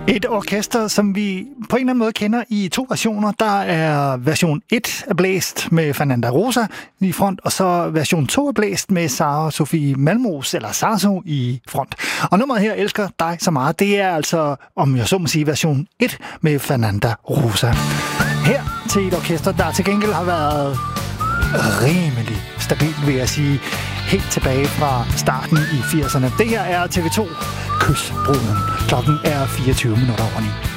Et orkester, som vi på en eller anden måde kender i to versioner. Der er version 1 er blæst med Fernanda Rosa i front, og så version 2 er blæst med Sara Sofie Malmros, eller Sarso, i front. Og nummeret her, Elsker dig så meget, det er altså, om jeg så må sige, version 1 med Fernanda Rosa. Her til et orkester, der til gengæld har været rimelig stabilt, vil jeg sige, helt tilbage fra starten i 80'erne. Det her er TV2 Kysbruden. Klokken er 24 minutter over 9.